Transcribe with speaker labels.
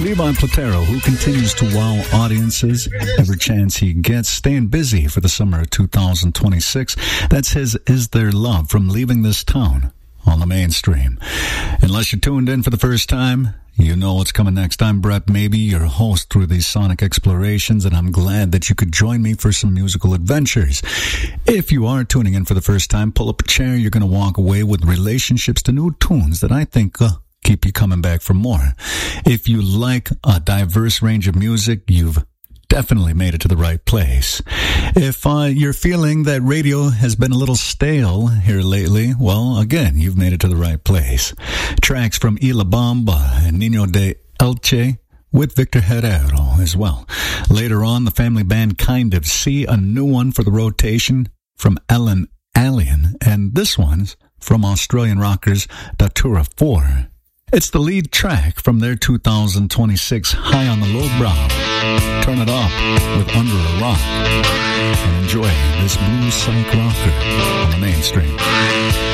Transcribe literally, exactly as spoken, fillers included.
Speaker 1: Levi Platero, who continues to wow audiences every chance he gets, staying busy for the summer of two thousand twenty-six. That's his Is There Love from Leaving This Town on the mainstream. Unless you're tuned in for the first time, you know what's coming next. I'm Brett Maybe, your host through these sonic explorations, and I'm glad that you could join me for some musical adventures. If you are tuning in for the first time, pull up a chair. You're going to walk away with relationships to new tunes that I think uh, keep you coming back for more. If you like a diverse range of music, you've definitely made it to the right place. If uh, you're feeling that radio has been a little stale here lately, well, again, you've made it to the right place. Tracks from Y La Bamba and Nino de Elche with Victor Herrero as well. Later on, the family band Kind of See, a new one for the rotation from Ellen Allien, and this one's from Australian rockers Datura four. It's the lead track from their two thousand twenty-six High on the Low Brow. Turn it up with Under a Rock and enjoy this blues psych rocker on the mainstream.